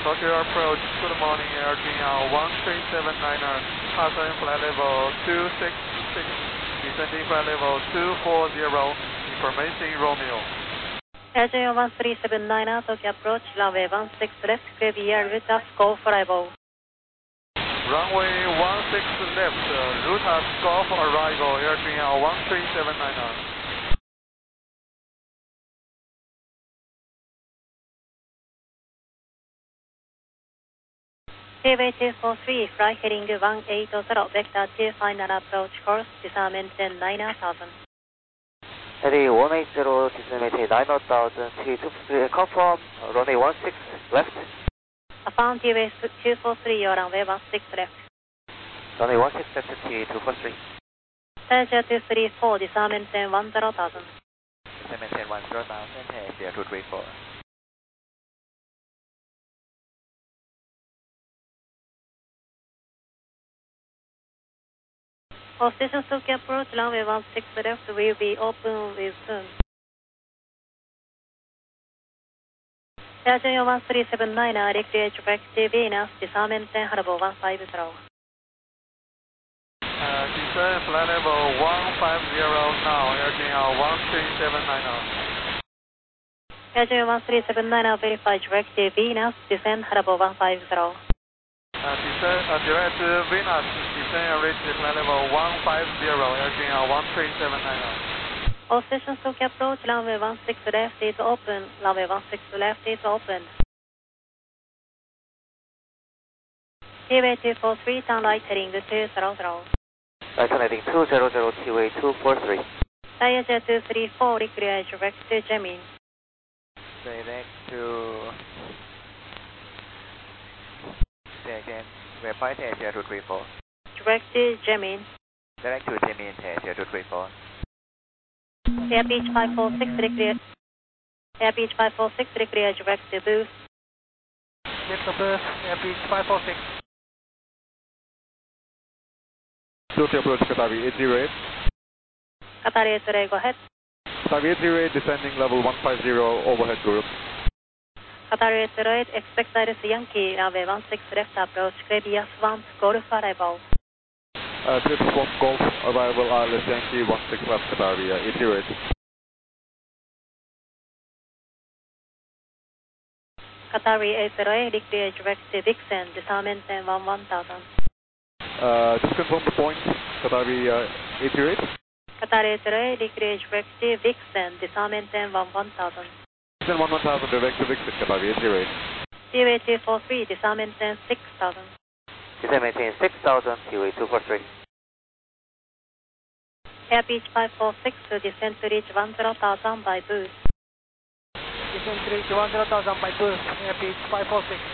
Tokyo approach, good morning, Air China 1379er, passing flight level 266, descending flight level 240, information Romeo. Air China 1379er, Tokyo approach, runway 16 left, clear the air route as Golf arrival. Runway 16 left, route as Golf arrival, Air China 1379er. Tailway 243, fly heading 180, vector to final approach course, disarm maintain 9000. Heading 180, disarm maintain 9000, confirm, runway 16 left. Affirm Tailway 243, runway 16 left. Runway 16 left, T243. Passenger 234, disarm maintain 10,000. Disarm maintain 10,000, Air 234. All stations Tokyo approach, runway 16 left will be open with soon. Air China 1379, recreate back to Venus, disarm maintain Harbor 150. Descend flight level 150 now, Air China 1379er. Air China 1379, verify direct to Venus, descend Harbor 150. Descend direct to Venus, descend reach flight level 150, Air China 1379er. All stations Tokyo approach, runway 16 left is open, runway 16 left is open. Tailway 243, turn right heading 200. Right turn heading 200, Tailway 243. Voyager 234, recreate direct to Gemini. Direct to... Say again, verify Air 234. Direct to Gemini. Direct to Gemini, Air 234. Air Beach 546, recreate. Air Beach 546, recreate direct to booth. Get the booth, Air Beach 546. Tokyo approach Qatari 808. Qatari 808, go ahead. Qatari 808, descending level 150, overhead group. Qatari 808, expect Iris Yankee, runway 16 left approach, Clear Swamp, Golf arrival. Clear Swamp Golf arrival, Iris Yankee 16 left Qatari 808. Qatari 808, recreate direct to Vixen, disarm maintain 1000. Just confirm the point, Qatari 808. Qatari 808, recreate direct to Vixen, disarm maintain 1000. Descend 1000 direct to Vixen, Qatari 808. Tailway 243, disarm maintain 6000. Descend maintain 6000, Tailway 243. Air Beach 546 to descend to reach 10,000 by booth. Descend to reach 10,000 by booth, Air Beach 546.